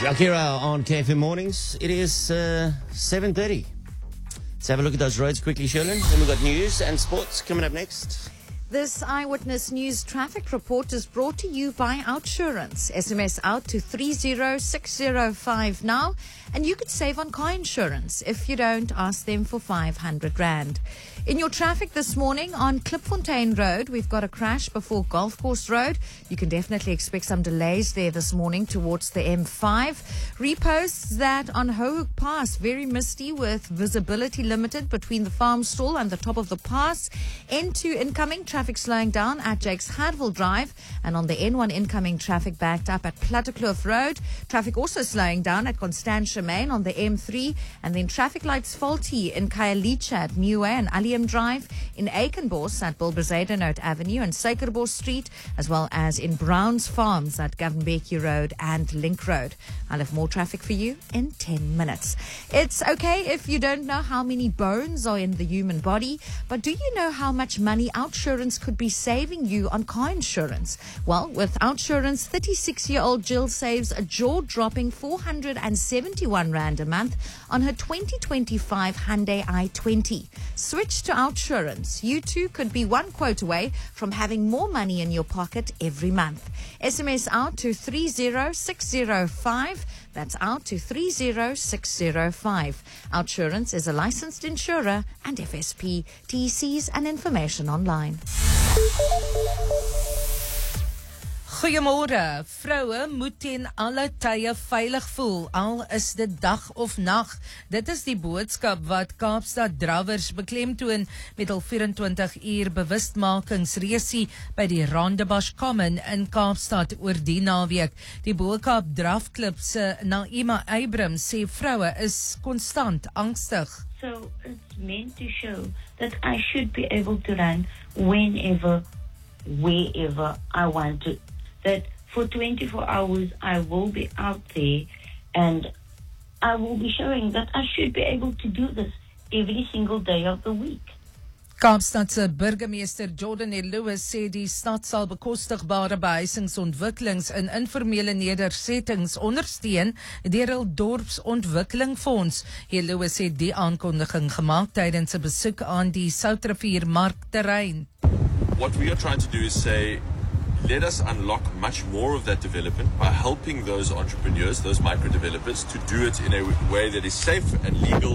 Shakira on KFM Mornings. It is 7:30. Let's have a look at those roads quickly, Sherlyn. Then we've got news and sports coming up next. This Eyewitness News traffic report is brought to you by Outsurance. SMS out to 30605 now, and you could save on car insurance. If you don't, ask them for 500 Rand. In your traffic this morning on Klipfontein Road, we've got a crash before Golf Course Road. You can definitely expect some delays there this morning towards the M5. Reposts that on Hohoek Pass, very misty with visibility limited between the farm stall and the top of the pass. N2 incoming traffic slowing down at Jakes Hadville Drive, and on the N1 incoming traffic backed up at Plattekloof Road. Traffic also slowing down at Constantia Main on the M3, and then traffic lights faulty in Khayelitsha at Niue and Allium Drive, in Aikenbos at Bilberzadenout Avenue and Suikerbos Street, as well as in Browns Farms at Govenbeckie Road and Link Road. I'll have more traffic for you in 10 minutes. It's okay if you don't know how many bones are in the human body, but do you know how much money Outsurance could be saving you on car insurance? Well, with Outsurance, 36-year-old Jill saves a jaw-dropping 471 Rand a month on her 2025 Hyundai i20. Switch to Outsurance. You too could be one quote away from having more money in your pocket every month. SMS out to 30605. That's out to 30605. Outsurance is a licensed insurer and FSP. TCs and information online. Goeiemôre. Vroue moet ten alle tye veilig voel, al is dit dag of nag. Dit is die boodskap wat Kaapstad Drawers beklemtoon met hul 24 uur bewustmakingsresie by die Rondebosch Common in Kaapstad oor die naweek. Die Bo-Kaap Drafklub se Naima Abrams sê vroue is konstant angstig. So it's meant to show that I should be able to run whenever, wherever I want to. That for 24 hours I will be out there and I will be showing that I should be able to do this every single day of the week. Kaapstad se burgemeester Jordan Lewis sê die stad sal bekostigbare behuisingsontwikkelings in informele nedersettings ondersteun deur hul dorpsontwikkelingfonds. Lewis het die aankondiging gemaak tydens 'n besoek aan die Soutrivier markterrein. What we are trying to do is say, let us unlock much more of that development by helping those entrepreneurs, those micro-developers, to do it in a way that is safe and legal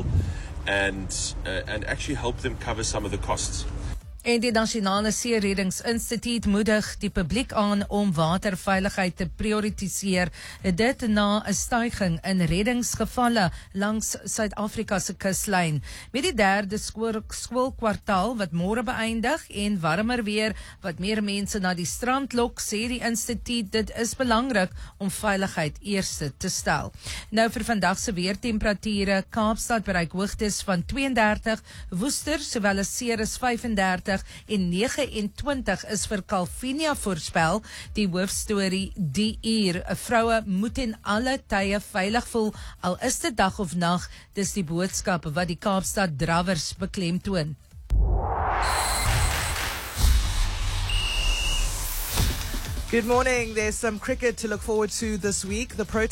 and actually help them cover some of the costs. En die Nasionale Seereddingsinstituut moedig die publiek aan om waterveiligheid te prioritiseer, dit na 'n stygings in reddingsgevalle langs Suid-Afrika se kuslyn. Met die derde skoolkwartaal wat môre beëindig en warmer weer wat meer mense na die strand lok, sê die instituut dit is belangrik om veiligheid eerste te stel. Nou vir vandag se weertemperature, Kaapstad bereik hoogtes van 32, Woester sowel as Ceres 35 en 29 is vir Calvinia voorspel. Die hoofstorie die uur, vroue moet in alle tye veilig voel, al is dit dag of nag. Dis die boodskap wat die Kaapstad Drawers beklemtoon. Good morning. There's some cricket to look forward to this week. The